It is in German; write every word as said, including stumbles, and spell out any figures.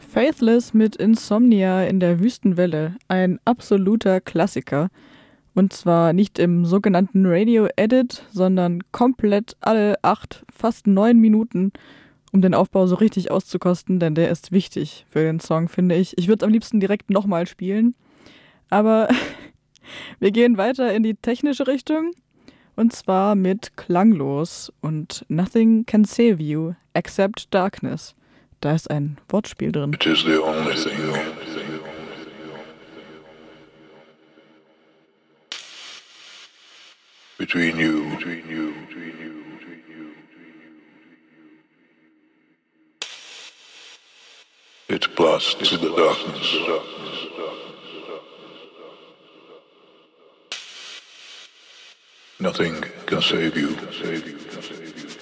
Faithless mit Insomnia in der Wüstenwelle, ein absoluter Klassiker. Und zwar nicht im sogenannten Radio-Edit, sondern komplett alle acht, fast neun Minuten, um den Aufbau so richtig auszukosten, denn der ist wichtig für den Song, finde ich. Ich würde es am liebsten direkt nochmal spielen, aber wir gehen weiter in die technische Richtung, und zwar mit Klanglos und Nothing Can Save You Except Darkness. Da ist ein Wortspiel drin. It is the only thing between you, between you, between you, between you, between you. It blasts to the darkness. Nothing can save you.